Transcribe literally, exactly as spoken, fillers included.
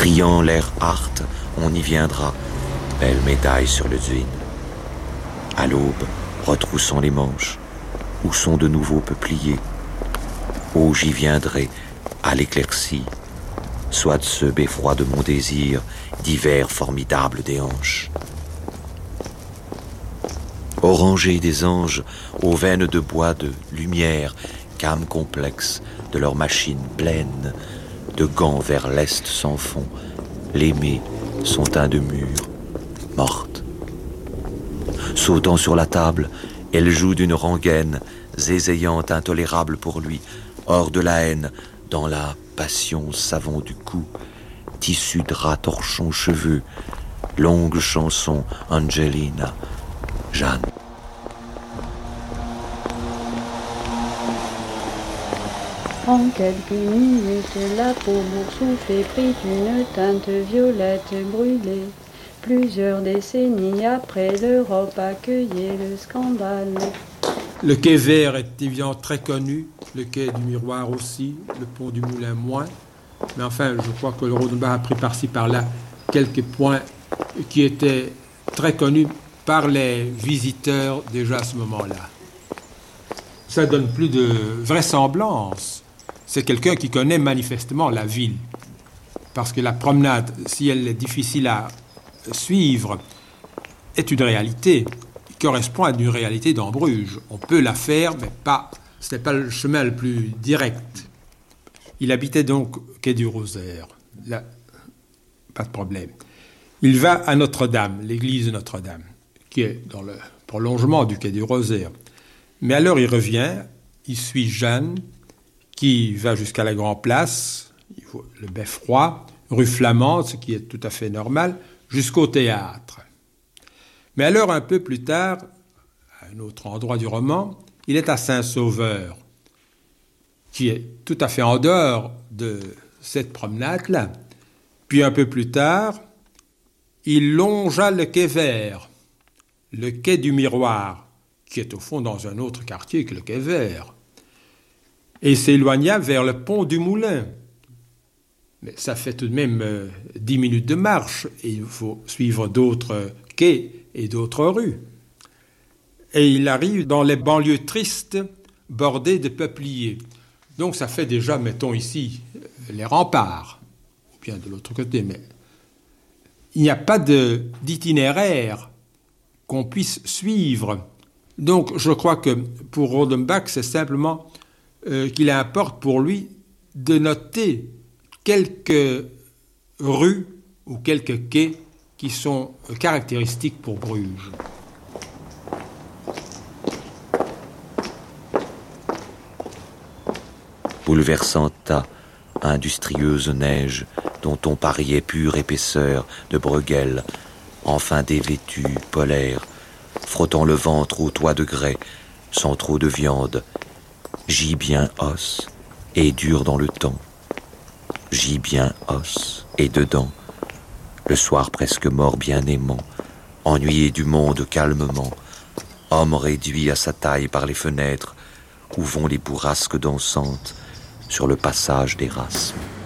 Criant l'air harte, on y viendra, belle médaille sur le Zwin. À l'aube, retroussant les manches, où sont de nouveaux peupliers. Oh, j'y viendrai, à l'éclaircie, soit ce beffroi de mon désir, d'hiver formidable des hanches. Orangés des anges, aux veines de bois de lumière, cames complexes de leurs machines pleines, de gants vers l'est sans fond, l'aimée sont teints de murs, morte. Sautant sur la table, elle joue d'une rengaine, zézayante, intolérable pour lui, hors de la haine, dans la passion savon du cou, tissu drap torchon cheveux, longue chanson Angelina, Jeanne. En quelques minutes, la peau boursouflée prit une teinte violette brûlée. Plusieurs décennies après, l'Europe accueillait le scandale. Le quai Vert est évidemment très connu, le quai du Miroir aussi, le pont du Moulin moins. Mais enfin, je crois que le Rodenbach a pris par-ci par-là quelques points qui étaient très connus par les visiteurs déjà à ce moment-là. Ça donne plus de vraisemblance. C'est quelqu'un qui connaît manifestement la ville. Parce que la promenade, si elle est difficile à suivre, est une réalité qui correspond à une réalité dans Bruges. On peut la faire, mais pas, ce n'est pas le chemin le plus direct. Il habitait donc au quai du Rosaire. Là, pas de problème. Il va à Notre-Dame, l'église de Notre-Dame, qui est dans le prolongement du quai du Rosaire. Mais alors il revient, il suit Jeanne, qui va jusqu'à la Grand Place, le Beffroi, rue Flamande, ce qui est tout à fait normal, jusqu'au théâtre. Mais alors, un peu plus tard, à un autre endroit du roman, il est à Saint-Sauveur, qui est tout à fait en dehors de cette promenade-là. Puis un peu plus tard, il longea le quai Vert, le quai du Miroir, qui est au fond dans un autre quartier que le quai Vert, et s'éloigna vers le pont du Moulin. Mais ça fait tout de même euh, dix minutes de marche, et il faut suivre d'autres quais et d'autres rues. Et il arrive dans les banlieues tristes, bordées de peupliers. Donc ça fait déjà, mettons ici, les remparts, ou bien de l'autre côté, mais il n'y a pas de, d'itinéraire qu'on puisse suivre. Donc je crois que pour Rodenbach, c'est simplement euh, qu'il importe pour lui de noter quelques rues ou quelques quais qui sont caractéristiques pour Bruges. Bouleversant tas, industrieuse neige, dont on pariait pure épaisseur de Bruegel, enfin dévêtue, polaire, frottant le ventre au toit de grès, sans trop de viande, gibien os, et dur dans le temps. Gibien os, et dedans, le soir presque mort bien aimant, ennuyé du monde calmement, homme réduit à sa taille par les fenêtres, où vont les bourrasques dansantes sur le passage d'Érasme.